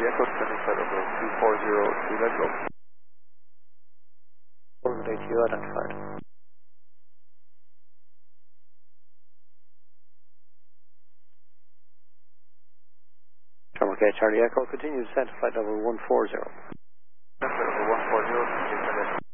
Charlie Echo, descending flight level 240, let go. Orbital ATU identified. Okay, Charlie Echo, continue descent to flight level 140.